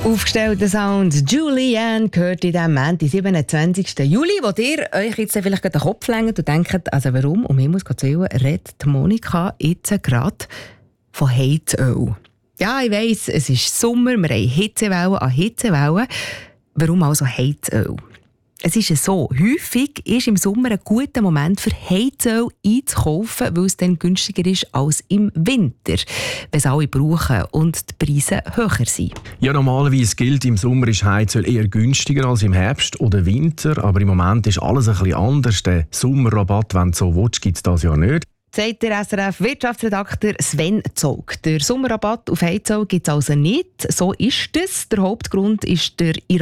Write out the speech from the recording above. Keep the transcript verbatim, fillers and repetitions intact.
Aufgestellter Sound. Julianne gehört in diesem Moment, am siebenundzwanzigsten Juli, wo ihr euch jetzt vielleicht den Kopf lenkt und denkt, also warum, um Himmels Willen, redet Monika jetzt gerade von Heizöl. Ja, ich weiss, es ist Sommer, wir haben Hitzewellen an Hitzewellen. Warum also Heizöl? Es ist so, häufig ist im Sommer ein guter Moment für Heizöl einzukaufen, weil es dann günstiger ist als im Winter, wenn es alle brauchen und die Preise höher sind. Ja, normalerweise gilt, im Sommer ist Heizöl eher günstiger als im Herbst oder Winter, aber im Moment ist alles ein bisschen anders. Den Sommerrabatt, wenn du so willst, gibt es das ja nicht. Sagt der S R F-Wirtschaftsredakteur Sven Zog. Der Sommerrabatt auf Heizöl gibt es also nicht. So ist es. Der Hauptgrund ist der